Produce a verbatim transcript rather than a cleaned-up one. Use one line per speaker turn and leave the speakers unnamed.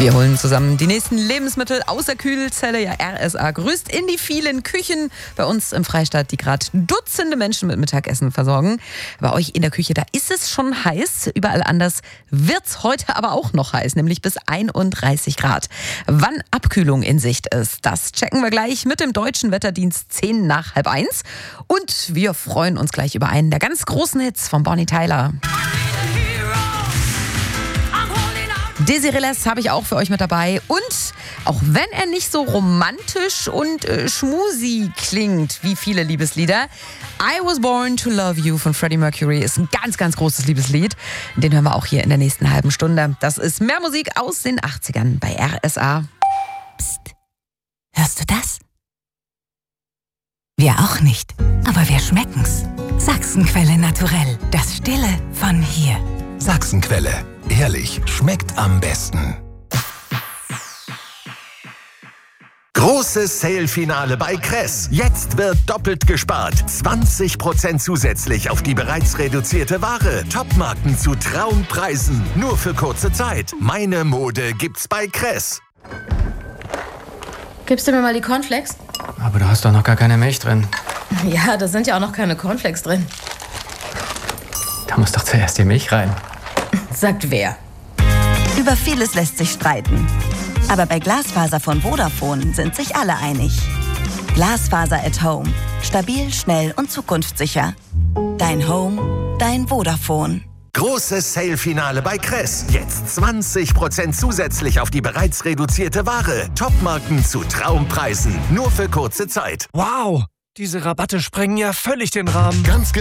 Wir holen zusammen die nächsten Lebensmittel aus der Kühlzelle. Ja, R S A grüßt in die vielen Küchen bei uns im Freistaat, die gerade Dutzende Menschen mit Mittagessen versorgen. Bei euch in der Küche, da ist es schon heiß. Überall anders wird's heute aber auch noch heiß, nämlich bis einunddreißig Grad. Wann Abkühlung in Sicht ist, das checken wir gleich mit dem Deutschen Wetterdienst zehn nach halb eins. Und wir freuen uns gleich über einen der ganz großen Hits von Bonnie Tyler. Desireless habe ich auch für euch mit dabei. Und auch wenn er nicht so romantisch und äh, schmusi klingt wie viele Liebeslieder, I Was Born to Love You von Freddie Mercury ist ein ganz, ganz großes Liebeslied. Den hören wir auch hier in der nächsten halben Stunde. Das ist mehr Musik aus den achtzigern bei R S A.
Psst. Hörst du das? Wir auch nicht, aber wir schmecken's. Sachsenquelle Naturell, das Stille von hier.
Sachsenquelle. Ehrlich, schmeckt am besten. Großes Sale-Finale bei Kress. Jetzt wird doppelt gespart. zwanzig Prozent zusätzlich auf die bereits reduzierte Ware. Topmarken zu Traumpreisen. Nur für kurze Zeit. Meine Mode gibt's bei Kress.
Gibst du mir mal die Cornflakes?
Aber du hast doch noch gar keine Milch drin.
Ja, da sind ja auch noch keine Cornflakes drin.
Da muss doch zuerst die Milch rein.
Sagt wer?
Über vieles lässt sich streiten. Aber bei Glasfaser von Vodafone sind sich alle einig. Glasfaser at Home. Stabil, schnell und zukunftssicher. Dein Home, dein Vodafone.
Großes Sale-Finale bei Kress. Jetzt zwanzig Prozent zusätzlich auf die bereits reduzierte Ware. Topmarken zu Traumpreisen. Nur für kurze Zeit.
Wow, diese Rabatte sprengen ja völlig den Rahmen.
Ganz genau.